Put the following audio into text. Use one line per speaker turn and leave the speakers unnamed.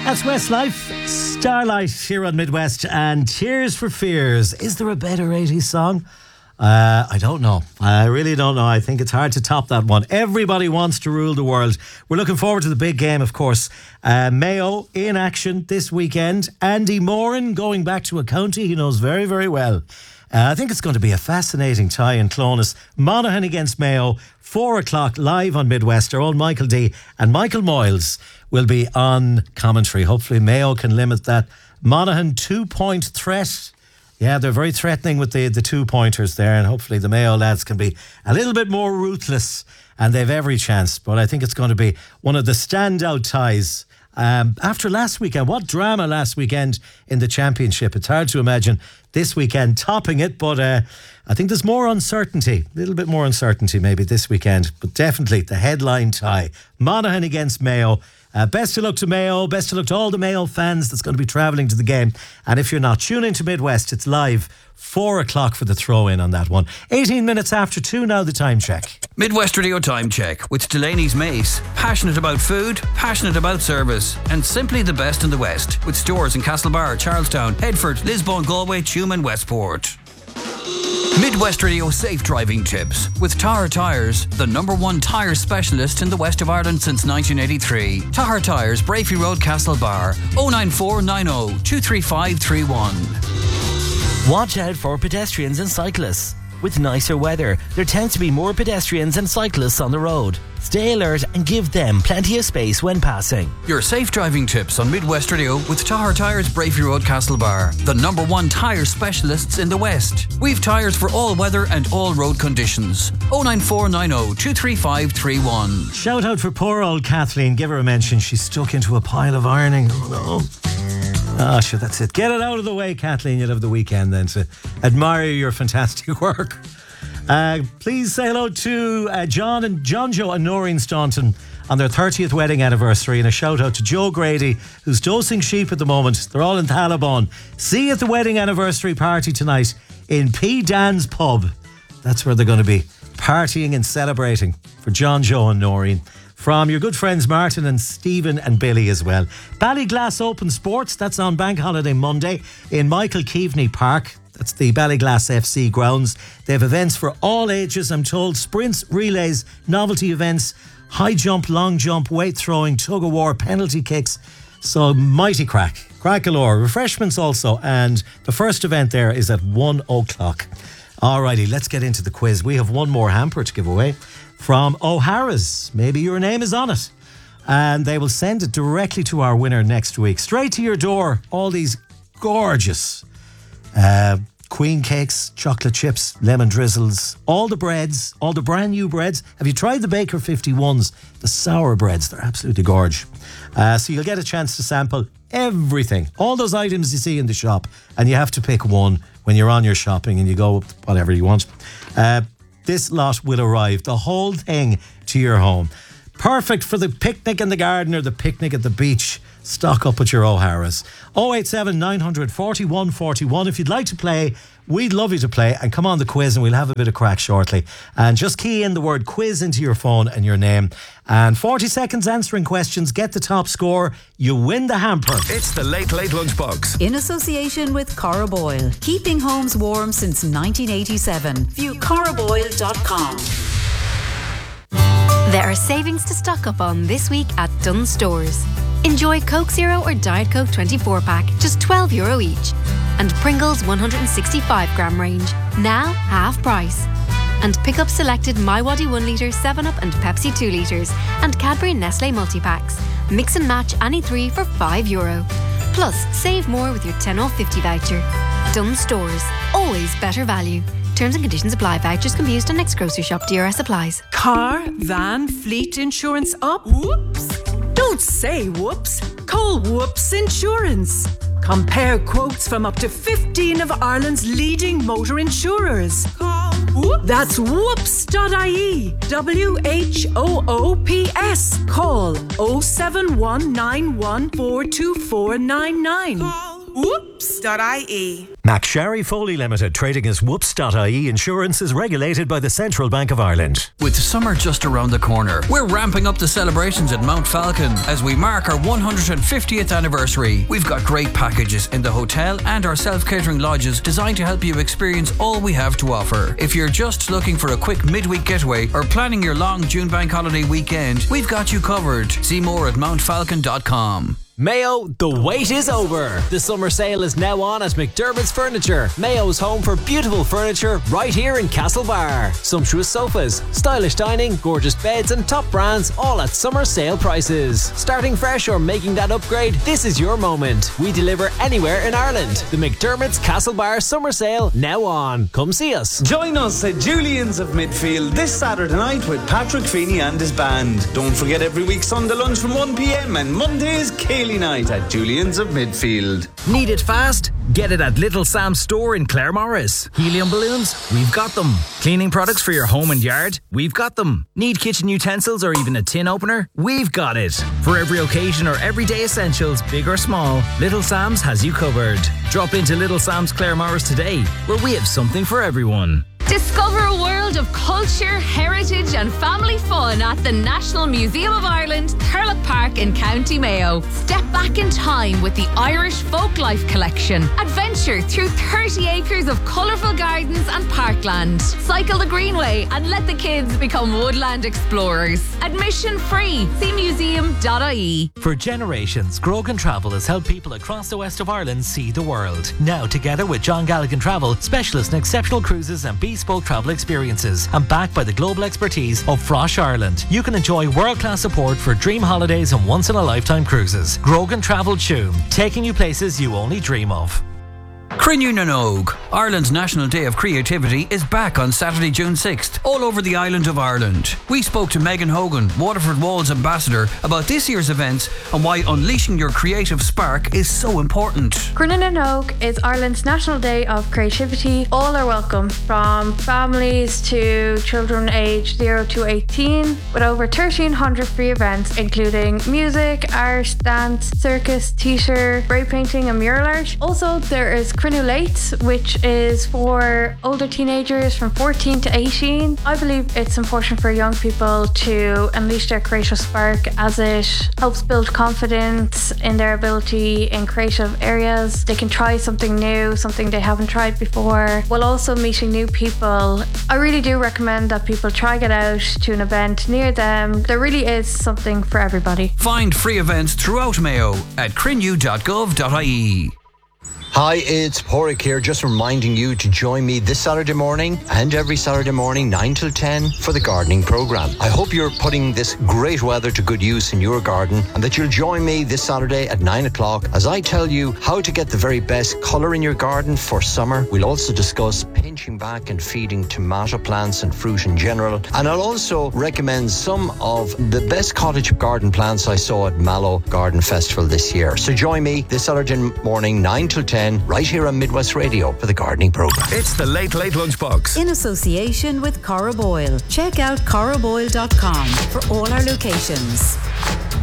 That's Westlife, Starlight here on Midwest, and Tears for Fears. Is there a better 80s song? I don't know. I really don't know. I think it's hard to top that one. Everybody wants to rule the world. We're looking forward to the big game, of course. Mayo in action this weekend. Andy Moran going back to a county he knows very, very well. I think it's going to be a fascinating tie in Clonus. Monaghan against Mayo, 4 o'clock live on Midwest. Our own Michael D and Michael Moyles will be on commentary. Hopefully Mayo can limit that Monaghan 2-point threat. Yeah, they're very threatening with the 2-pointers there, and hopefully the Mayo lads can be a little bit more ruthless, and they've every chance. But I think it's going to be one of the standout ties. After last weekend, what drama last weekend in the championship. It's hard to imagine this weekend topping it, but I think there's more uncertainty, a little bit more uncertainty maybe this weekend, but definitely the headline tie. Monaghan against Mayo. Best of luck to Mayo, best of luck to all the Mayo fans that's going to be travelling to the game. And if you're not, tune into Midwest, it's live 4 o'clock for the throw-in on that one. 18 minutes after 2 now, the time check.
Midwest Radio Time Check with Delaney's Mace. Passionate about food, passionate about service, and simply the best in the West. With stores in Castlebar, Charlestown, Headford, Lisbon, Galway, Tuam and Westport. Midwest Radio Safe Driving Tips with Tahar Tyres, the #1 tyre specialist in the west of Ireland since 1983. Tahar Tyres, Brafey Road, Castlebar, 09490 23531.
Watch out for pedestrians and cyclists. With nicer weather, there tends to be more pedestrians and cyclists on the road. Stay alert and give them plenty of space when passing.
Your safe driving tips on Midwest Radio with Tahar Tyres, Brafey Road, Castlebar, the #1 tyre specialists in the West. We've tyres for all weather and all road conditions. 09490 23531.
Shout out for poor old Kathleen. Give her a mention. She's stuck into a pile of ironing. Oh no. Ah, sure, that's it. Get it out of the way, Kathleen. You'll have the weekend then to admire your fantastic work. Please say hello to John Joe and Noreen Staunton on their 30th wedding anniversary, and a shout out to Joe Grady, who's dosing sheep at the moment. They're all in Thalabon. See you at the wedding anniversary party tonight in P. Dan's Pub. That's where they're going to be partying and celebrating for John Joe and Noreen. From your good friends Martin and Stephen and Billy as well. Ballyglass Open Sports, that's on Bank Holiday Monday in Michael Keaveney Park. That's the Ballyglass FC grounds. They have events for all ages, I'm told. Sprints, relays, novelty events, high jump, long jump, weight throwing, tug of war, penalty kicks. So mighty crack galore. Refreshments also, and the first event there is at 1 o'clock. Alrighty, let's get into the quiz. We have one more hamper to give away from O'Hara's. Maybe your name is on it, and they will send it directly to our winner next week, straight to your door. All these gorgeous queen cakes, chocolate chips, lemon drizzles, all the breads, all the brand new breads. Have you tried the Baker 51s? The sour breads, they're absolutely gorge. So you'll get a chance to sample everything, all those items you see in the shop, and you have to pick one when you're on your shopping and you go whatever you want. This lot will arrive, the whole thing, to your home. Perfect for the picnic in the garden or the picnic at the beach. Stock up at your O'Hara's. 087 900 41 41. If you'd like to play, we'd love you to play, and come on the quiz and we'll have a bit of crack shortly. And just key in the word quiz into your phone and your name. And 40 seconds answering questions, get the top score, you win the hamper.
It's the Late Late Lunchbox.
In association with Cora Boyle. Keeping homes warm since 1987. View coraboyle.com.
There are savings to stock up on this week at Dunnes Stores. Enjoy Coke Zero or Diet Coke 24-pack, just €12 each. And Pringles 165-gram range, now half price. And pick up selected MiWadi 1 litre, 7up and Pepsi 2 litres, and Cadbury Nestle multi-packs. Mix and match any 3 for €5. Plus, save more with your 10 off 50 voucher. Dunnes Stores, always better value. Terms and conditions apply. Vouchers can be used on next grocery shop. DRS applies.
Car, van, fleet insurance up? Whoops! Don't say whoops. Call Whoops Insurance. Compare quotes from up to 15 of Ireland's leading motor insurers. Call Whoops. That's whoops.ie. WHOOPS. Call 07191 42499.
Call whoops.ie.
McSherry Foley Limited, trading as Whoops.ie Insurance, is regulated by the Central Bank of Ireland.
With summer just around the corner, we're ramping up the celebrations at Mount Falcon as we mark our 150th anniversary. We've got great packages in the hotel and our self-catering lodges designed to help you experience all we have to offer. If you're just looking for a quick midweek getaway or planning your long June bank holiday weekend, we've got you covered. See more at mountfalcon.com.
Mayo, the wait is over. The summer sale is now on at McDermott's Furniture, Mayo's home for beautiful furniture right here in Castlebar. Sumptuous sofas, stylish dining, gorgeous beds and top brands, all at summer sale prices. Starting fresh or making that upgrade, this is your moment. We deliver anywhere in Ireland. The McDermott's Castlebar Summer Sale now on. Come see us.
Join us at Julian's of Midfield this Saturday night with Patrick Feeney and his band. Don't forget every week Sunday lunch from 1 p.m. and Mondays Cayley night at Julian's of Midfield.
Need it fast? Get it at Little Sam's store in Claremorris. Helium balloons? We've got them. Cleaning products for your home and yard? We've got them. Need kitchen utensils or even a tin opener? We've got it. For every occasion or everyday essentials, big or small, Little Sam's has you covered. Drop into Little Sam's Claremorris today, where we have something for everyone.
Discover a world of culture, heritage and family fun at the National Museum of Ireland, Thurlock Park in County Mayo. Step back in time with the Irish Folklife Collection. Adventure through 30 acres of colourful gardens and parkland. Cycle the Greenway and let the kids become woodland explorers. Admission free. See museum.ie.
For generations, Grogan Travel has helped people across the west of Ireland see the world. Now, together with John Galligan Travel, specialist in exceptional cruises and bespoke travel experiences, and backed by the global expertise of Frosh Ireland, you can enjoy world-class support for dream holidays and once-in-a-lifetime cruises. Grogan Travel Tuam, taking you places you only dream of.
Crinnew na Nóg, Ireland's National Day of Creativity, is back on Saturday, June 6th, all over the island of Ireland. We spoke to Megan Hogan, Waterford Walls ambassador, about this year's events and why unleashing your creative spark is so important.
Crinnew na Nóg is Ireland's National Day of Creativity. All are welcome, from families to children aged 0 to 18, with over 1,300 free events including music, art, dance, circus, theatre, spray painting and mural art. Also, there is Crinnew Late, which is for older teenagers from 14 to 18. I believe it's important for young people to unleash their creative spark, as it helps build confidence in their ability in creative areas. They can try something new, something they haven't tried before, while also meeting new people. I really do recommend that people try get out to an event near them. There really is something for everybody.
Find free events throughout Mayo at crinnew.gov.ie.
Hi, it's Porrick here, just reminding you to join me this Saturday morning and every Saturday morning 9 till 10 for the gardening programme. I hope you're putting this great weather to good use in your garden, and that you'll join me this Saturday at 9 o'clock as I tell you how to get the very best colour in your garden for summer. We'll also discuss pinching back and feeding tomato plants and fruit in general, and I'll also recommend some of the best cottage garden plants I saw at Mallow Garden Festival this year. So join me this Saturday morning 9 till 10 right here on Midwest Radio for the gardening programme.
It's the Late Late Lunchbox.
In association with Cora Boyle. Check out coraboyle.com for all our locations.